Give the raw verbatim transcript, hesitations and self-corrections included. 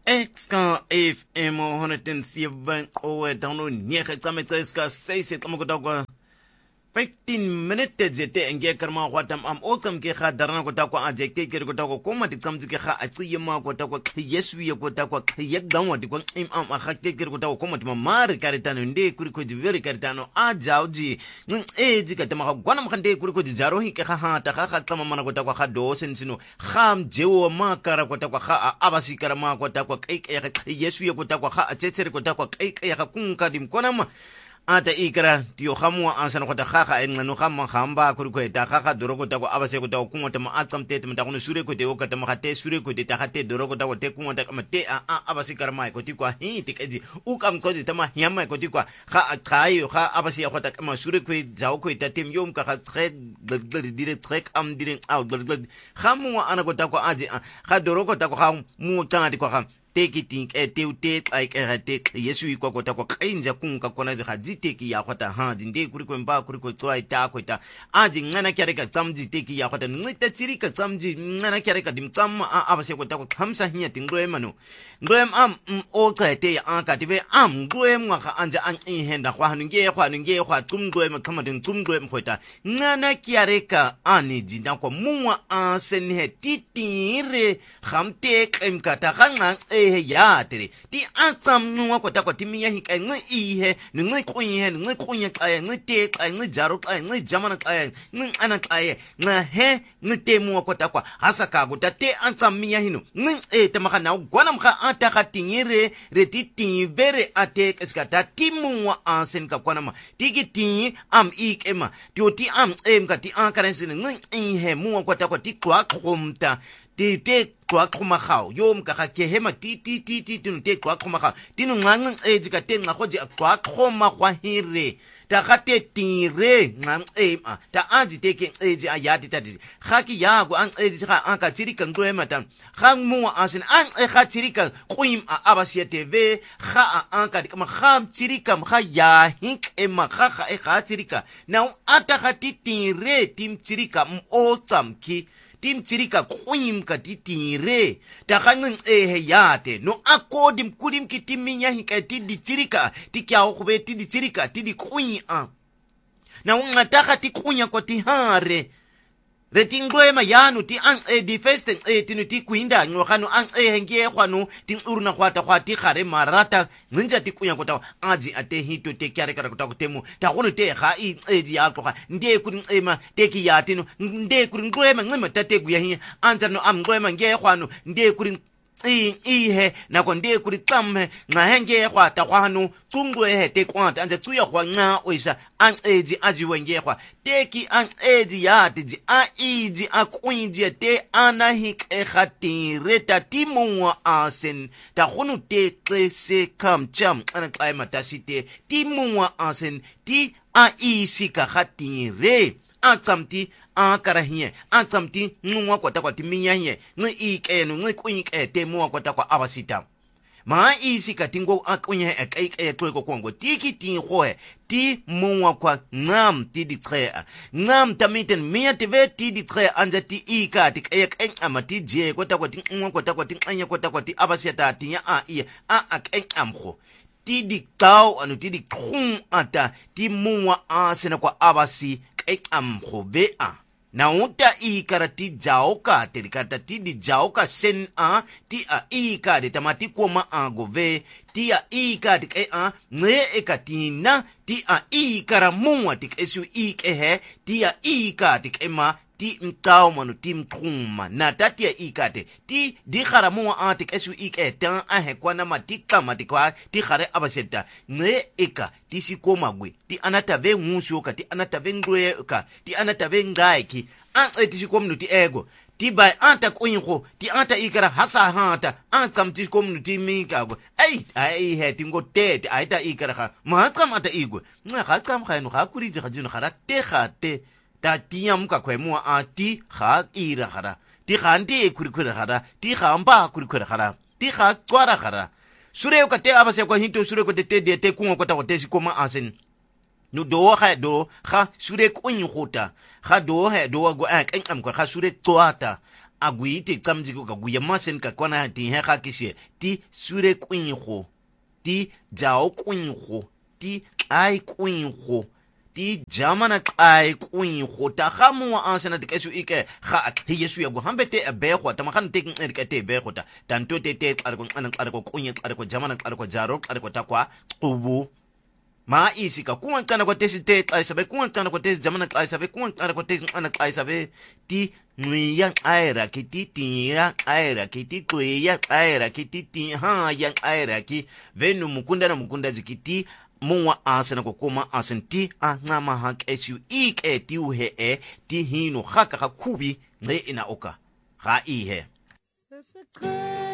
Exka F M one oh seven owe download nege tsametse ska se se tla mo go kwa fifteen minutes jete enge karma watam am okam ke ga darana go takwa ajeke ke go takwa koma di tsamtse ke ga a tsiye ma go takwa yesu ye go takwa ye gdanwa di go im am a ga ke ke go takwa koma di mamare karitano nde kuri ko di veri karitano a jauji ng e di ka tama ga gwana mo khande kuri ko di jaro hi ke ga ha ta ga ga tsama mana go takwa ga do sensino kham jewo ma kara go takwa ga a abasi kara ma go takwa kai ke ga yesu ye go takwa ga a tsetsere go takwa kai ke ga kunka dim kona ma ata ikra tiyo khamwa ansana kota khakha enqano khamma khamba kuri kweta khakha dorogo ta ko abase ko ta kungo ta ma atsamtete mta kono sure ko te o kata ma khate sure ko te ta khate dorogo ta ko te kungo ta ma te a abase karma ko ti kwa hi tikeji u kam ko ta ma yama ko ti kwa kha khayo kha abase ya kota ma sure ko jaw ko ta tem yom ka kha tre dire trek am dire out khamwa ana ko ta ko aji kha dorogo ta ko kha mu ta ti ko kha tekiting e teute like e tek yesu ikwa kota kwa kainja kunka kona je hajiteki ya kwata ha jinde kuri ko mba kuri ko toa ita ko ita aji ngana kyare ka tsamji teki ya kwata ngita chiri ka tsamji ngana kyare ka dim tsam abase ko ta ko khamsa hinya tingro mano ngoem am o ka te ya anka tibe am ngoem nga ka anja an i henda kwa nge kwa nge kwa tum ngoem kama din tum ngoem ko ita ngana kyare ka ani jinda ko muwa asen he titire khamte kem kata khanga he ya tere ti atsam nuwa ko ta ko timiya hi kai ngi i he ngi kuyi he ngi kuyi kai ngi te kai ngi jaro kai ngi jamana kai ngi ana kai na he ngi te mu ko ta ko hasaka go ta te atsam miya hino ngi e te maka na gwana maka ata ka tingire re ti ti vere ate ska ta timu wa ansen ka kwana ma ti ki ti am i kema ti o ti am em ka ti an karensin ngi i he mu ko ta ko ti kwa khomta ti te kwa khoma khao yom ka ga ke hema ti ti ti ti ti te kwa khoma khao ti no ngang e ji ka te nga go ji kwa khoma kwa hire ta ga te tire ngam e ma ta aji te ke e ji ayati ta ji ga ki ya go an e ji ga an ka chiri kan go ema tan ga mu asin an e ga chiri kan kuim a abasia tv ga an ka ka ma ga chiri kam ga ya hik e ma ga ga e ga chiri ka na ata ga ti tire tim chiri ka m o tsam ki tim chirika kuim ka titire ta khangin e he yate no akodim kudim kitiminya hika ti di chirika ti kya ho be ti di chirika ti di kuyi a na ngata ka ti kunya ko ti hare retingwe ma yanu ti an e di festen e ti ti kuinda ngo khanu an e henge khwanu ti uruna khwata khwati khare marata nginja ti kunya ko ta aji ate hito te kyare kara ko ta ko temu ta gono te ga i e di ya ko ga nde ku e ma te ki ya tinu nde ku ngwe ma ngima ta te ku ya hi anta no am ngwe ma nge khwanu nde ku i i he na ko nde ku tsamme nga henge khwata khwanu tsungwe he te kwanta anja tsuya khwa nga oisa an eji aji wenge khwa teki an eji ya tiji a iji a kuinji te anahik e khati reta timu asen ta khunu te klese kam cham ana klaima tasite timu asen ti a isi ka khati re atsamti a karahie atsamti ngwa kwata kwati minyanye ngi ikenu ngi kuike te mu kwata kwa abasita ma isi ka tingo akunye e kai e tloko kongo tiki tin hoe ti muwa kwa ngam ti di tre ngam tamiten mia ti ve ti di tre anja ti ika ti e kai amati je kwata kwati ngwa kwata kwati anya kwata kwati abasita ti ya a i a a kai amkho ti di tau anu ti di khum ata ti muwa a sena kwa abasi kai amkho ve a na uta i karati jaoka te kata ti di jaoka sen a ti a i ka de tamati koma a gove ti a i ka de e a ne e katina ti a i karamu ti esu i ke he ti a i ka de e ma ti mtao manu ti mkhuma na tati ya ikate ti di kharamu a ti esu i ke tan a he kwa na matika matikwa ti khare abaseta ne eka ti sikoma gwe ti anata ve ngusho ka ti anata ve ngwe ka ti anata ve ngaiki an e ti sikomnu ti ego ti bai anta kuinko ti anta ikara hasa hanta an kam ti sikomnu ti mika go ai ai he ti ngo tete ai ta ikara ha ma kam ata igwe nga ha kam kha no ha kuri je khajino khara te khate ta tiam ka kwemu a ti kha ira khara ti khanti kuri kuri khara ti khamba kuri kuri khara ti kha kwara khara sure ko te abase ko hinto sure ko te te te kungo ko ta ko te sikoma asen no do ha do ha sure ko nyi khota ha do ha do go an kan am ko ha sure toata agui ti tsamji ko ka guya masen ka kwana ti he ka kishe ti sure kwingo ti jao kwingo ti ai kwingo ti jamana ai kwingo ta gamu ansena de kesu ike ga yesu ya go hambete ebego ta magan te ke te ebego ta tanto te te qar ko anan qar ko kwingo qar ko jamana qar ko jaro qar ko takwa qubu ma isi ka kuwan kana ko tesi te ai sabe kuwan kana ko tesi jamana ai sabe kuwan kana ko tesi anan ai sabe ti Nguya aira ki ti tira aira ki ti kuya aira ki ti ti ha yang aira ki venu mukunda na mukunda zikiti muwa asana ko koma asanti a ngama hak esu ike ti uhe e ti hino haka kubi ne ina oka ha ihe